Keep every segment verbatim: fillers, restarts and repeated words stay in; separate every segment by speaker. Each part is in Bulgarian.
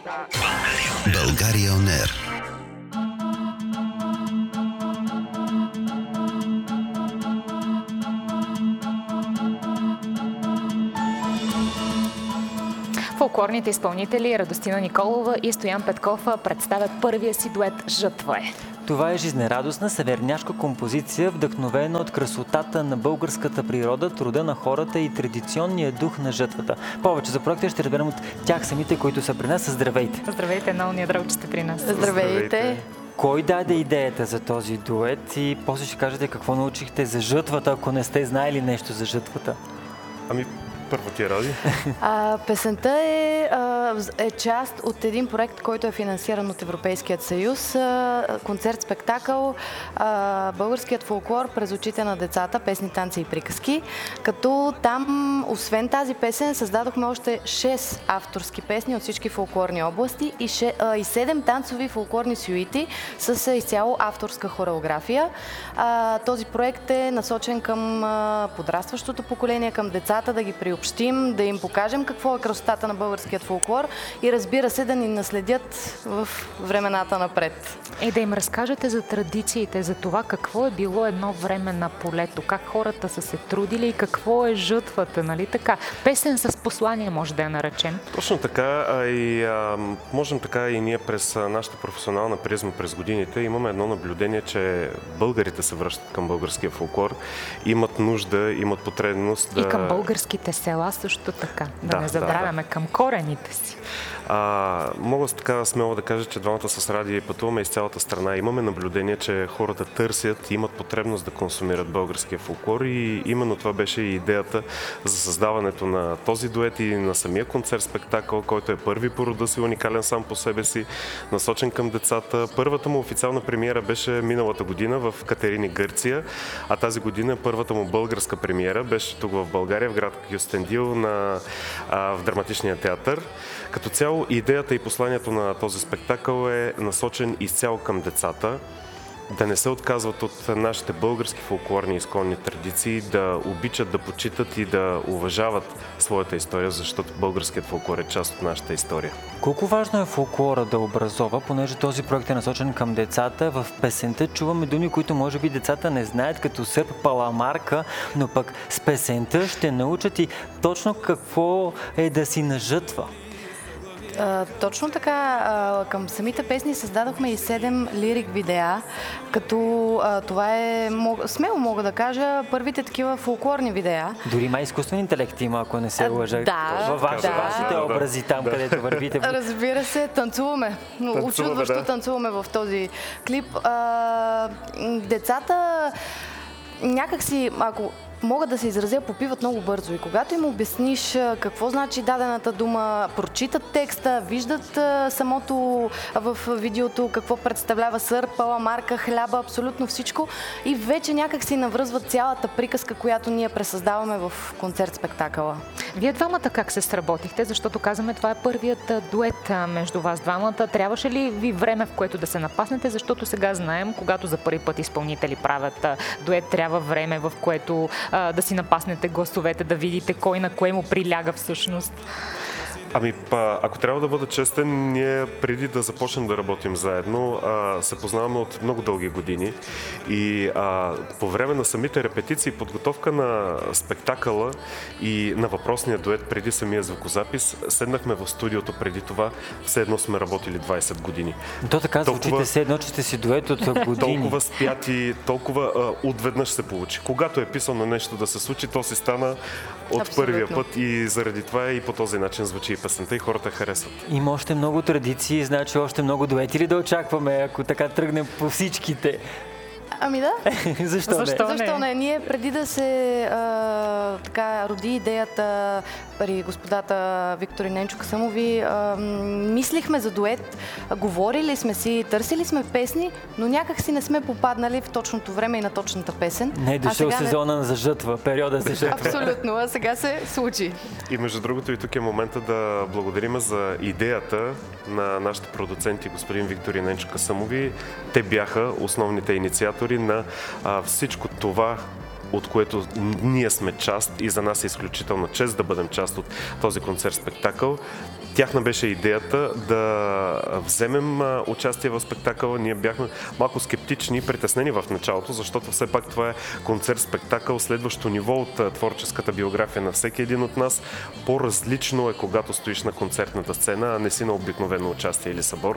Speaker 1: България он ер.
Speaker 2: Фолклорните изпълнители Радостина Николова и Стоян Петков представят първия си дует «Жътва е».
Speaker 3: Това е жизнерадостна северняшка композиция, вдъхновена от красотата на българската природа, труда на хората и традиционния дух на жътвата. Повече за проекта ще разберем от тях самите, които са при нас. Здравейте!
Speaker 2: Здравейте, много ни е драго, че сте при нас.
Speaker 4: Здравейте!
Speaker 3: Кой даде идеята за този дует и после ще кажете какво научихте за жътвата, ако не сте знаели нещо за жътвата?
Speaker 5: Ами, първо ти, Ради.
Speaker 4: А, песента е, а, е част от един проект, който е финансиран от Европейският съюз. А, концерт-спектакъл а, Българският фолклор през очите на децата, песни, танци и приказки. Като там, освен тази песен, създадохме още шест авторски песни от всички фолклорни области и, ше, а, и седем танцови фолклорни сюити с изцяло авторска хореография. А, този проект е насочен към а, подрастващото поколение, към децата, да ги приобщим, да им покажем какво е красотата на българският фолклор и разбира се да ни наследят в времената напред.
Speaker 2: Е, да им разкажете за традициите, за това какво е било едно време на полето, как хората са се трудили и какво е жътвата, нали така? Песен с послание може да я наречем.
Speaker 5: Точно така, а и а, можем така и ние през нашата професионална призма през годините имаме едно наблюдение, че българите се връщат към българския фолклор, имат нужда, имат потребност да...
Speaker 2: И към българските села също така, да,
Speaker 5: да
Speaker 2: не забравяме,
Speaker 5: да, да.
Speaker 2: към корените си.
Speaker 5: А, мога така смело да кажа, че двамата с Ради пътуваме из цялата страна. Имаме наблюдение, че хората търсят и имат потребност да консумират българския фолклор и именно това беше и идеята за създаването на този дует и на самия концерт-спектакъл, който е първи по рода си, уникален сам по себе си, насочен към децата. Първата му официална премиера беше миналата година в Катерини, Гърция, а тази година първата му българска премиера беше тук в България, в град Кюстендил, на, а, в драматичния театър. Като цяло идеята и посланието на този спектакъл е насочен изцяло към децата, да не се отказват от нашите български фолклорни изконни традиции, да обичат, да почитат и да уважават своята история, защото българският фолклор е част от нашата история.
Speaker 3: Колко важно е фолклора да образова, понеже този проект е насочен към децата? В песента чуваме думи, които може би децата не знаят, като сърп, паламарка, но пък с песента ще научат и точно какво е да си на жътва.
Speaker 4: А, точно така, а, към самите песни създадохме и седем лирик видеа, като а, това е, мог, смело мога да кажа, първите такива фолклорни видеа.
Speaker 3: Дори май изкуствен интелект има, ако не се лъжа.
Speaker 4: Да,
Speaker 3: Във ваши,
Speaker 4: да,
Speaker 3: вашите
Speaker 4: да,
Speaker 3: образи там, да, където вървите.
Speaker 4: Разбира се, танцуваме.
Speaker 5: танцуваме
Speaker 4: Очудващо
Speaker 5: да. танцуваме
Speaker 4: в този клип. А, децата някакси, ако могат да се изразя, попиват много бързо и когато им обясниш какво значи дадената дума, прочитат текста, виждат самото в видеото какво представлява сърп, паламарка, хляба, абсолютно всичко и вече някак си навръзват цялата приказка, която ние пресъздаваме в концерт-спектакъла.
Speaker 2: Вие двамата как се сработихте? Защото казваме, това е първият дует между вас двамата. Трябваше ли ви време, в което да се напаснете? Защото сега знаем, когато за първи път изпълнители правят дует, трябва време, в което да си напаснете гласовете, да видите кой на кое му приляга всъщност.
Speaker 5: Ами, па, ако трябва да бъда честен, ние преди да започнем да работим заедно, а, се познаваме от много дълги години и а, по време на самите репетиции, подготовка на спектакъла и на въпросния дует преди самия звукозапис, седнахме в студиото преди това, все едно сме работили двайсет години.
Speaker 3: То така
Speaker 5: толкова,
Speaker 3: звучите все едно, че сте си дует от години.
Speaker 5: Толкова спяти, толкова а, отведнъж се получи. Когато е писано нещо да се случи, то си стана от
Speaker 4: Абсолютно.
Speaker 5: Първия път и заради това и по този начин звучи и песента и хората харесват.
Speaker 3: Има още много традиции, значи още много дуети ли да очакваме, ако така тръгнем по всичките?
Speaker 4: Ами да.
Speaker 3: Защо,
Speaker 2: Защо
Speaker 3: не?
Speaker 4: Защо не? Ние преди да се а, така роди идеята при господата Виктор и Ненчо Касъмови, а, мислихме за дует, говорили сме си, търсили сме песни, но някак си не сме попаднали в точното време и на точната песен.
Speaker 3: Не е дошъл сезона не... за жътва, периода за жътва.
Speaker 4: Абсолютно, а сега се случи.
Speaker 5: И между другото и тук е момента да благодарим за идеята на нашите продуценти, господин Виктор и Ненчо Касъмови. Те бяха основните инициатори на а, всичко това, от което ние сме част и за нас е изключителна чест да бъдем част от този концерт-спектакъл. тяхна беше идеята да вземем участие в спектакъла. Ние бяхме малко скептични и притеснени в началото, защото все пак това е концерт-спектакъл, следващо ниво от творческата биография на всеки един от нас. По-различно е, когато стоиш на концертната сцена, а не си на обикновено участие или събор.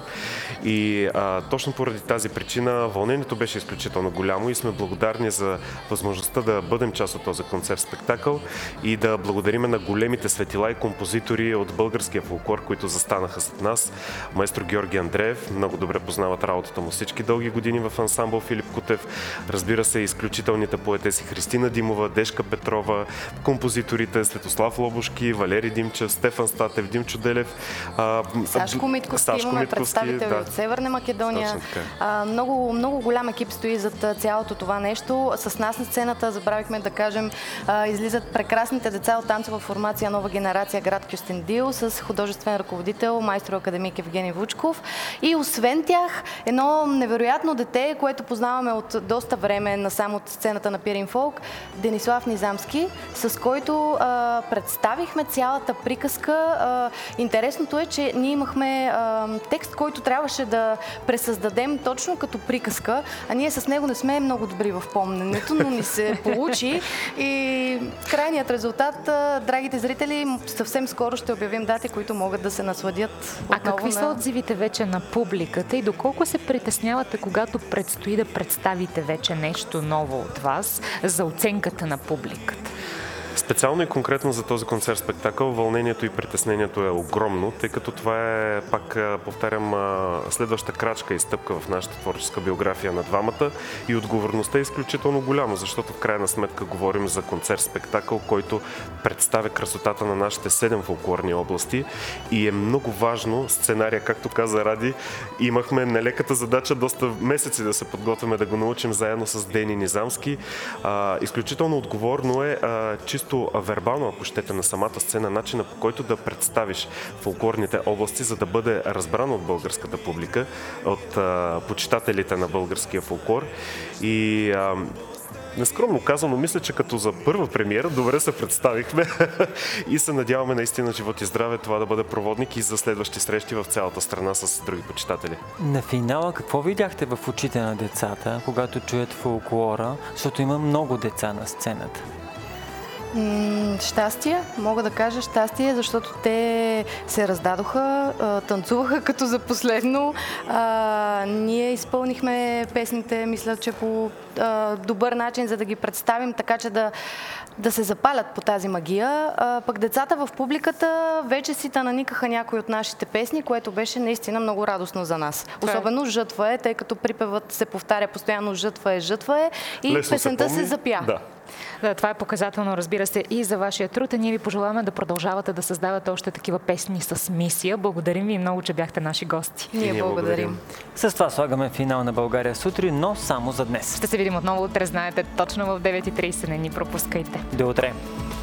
Speaker 5: И а, точно поради тази причина вълнението беше изключително голямо и сме благодарни за възможността да бъдем част от този концерт-спектакъл и да благодариме на големите светила и композитори от българския фолклор, които застанаха след нас. Маестро Георги Андреев, много добре познават работата му всички дълги години в ансамбъл Филип Кутев. Разбира се, изключителните поетеси Христина Димова, Дешка Петрова, композиторите Светослав Лобушки, Валери Димчев, Стефан Статев, Димчо Делев. А,
Speaker 4: Сашко Митковски,
Speaker 5: Сашко
Speaker 4: имаме
Speaker 5: Митковски,
Speaker 4: представители
Speaker 5: да.
Speaker 4: от Северна Македония. А, много, много голям екип стои зад цялото това нещо. С нас на сцената, забравихме да кажем, а, излизат прекрасните деца от танцова формация Нова генерация град Кюстендил с художествен ръководител, майстор академик Евгений Вучков. И освен тях, едно невероятно дете, което познаваме от доста време насам от сцената на Пирин Фолк, Денислав Низамски, с който а, представихме цялата приказка. А, интересното е, че ние имахме а, текст, който трябваше да пресъздадем точно като приказка, а ние с него не сме много добри в помненето, но ни се получи и крайният резултат, а, драгите зрители, съвсем скоро ще обявим дати, които могат да се насладят отново.
Speaker 2: А какви
Speaker 4: на...
Speaker 2: са отзивите вече на публиката и доколко се притеснявате, когато предстои да представите вече нещо ново от вас за оценката на публиката?
Speaker 5: Специално и конкретно за този концерт-спектакъл вълнението и притеснението е огромно, тъй като това е, пак повтарям, следваща крачка и стъпка в нашата творческа биография на двамата и отговорността е изключително голяма, защото в крайна сметка говорим за концерт-спектакъл, който представя красотата на нашите седем фолклорни области и е много важно сценария, както каза Ради, имахме нелеката задача доста месеци да се подготвяме да го научим заедно с Дени Низамски. А, изключително отговорно е а, чисто вербално, ако щете, на самата сцена, начина по който да представиш фолклорните области, за да бъде разбрано от българската публика, от а, почитателите на българския фолклор. И а, нескромно казано, мисля, че като за първа премиера добре се представихме и се надяваме наистина живот и здраве това да бъде проводник и за следващи срещи в цялата страна с други почитатели.
Speaker 3: На финала какво видяхте в очите на децата, когато чуят фолклора, защото има много деца на сцената?
Speaker 4: Щастие, мога да кажа щастие, защото те се раздадоха, танцуваха като за последно. А, ние изпълнихме песните, мисля, че по а, добър начин, за да ги представим, така че да, да се запалят по тази магия. А, пък децата в публиката вече си тананикаха някои от нашите песни, което беше наистина много радостно за нас. Особено жътва е, тъй като припевът се повтаря постоянно жътва е, жътва е и
Speaker 5: лесно
Speaker 4: песента
Speaker 5: се,
Speaker 4: се запя.
Speaker 5: Да.
Speaker 2: Да, това е показателно, разбира се, и за вашия труд. А ние ви пожелаваме да продължавате да създавате още такива песни с мисия. Благодарим ви много, че бяхте наши гости.
Speaker 4: Ние, ние благодарим. благодарим.
Speaker 3: С това слагаме финал на България сутрин, но само за днес.
Speaker 2: Ще се видим отново утре, знаете, точно в девет и трийсет. Не ни пропускайте.
Speaker 3: До утре.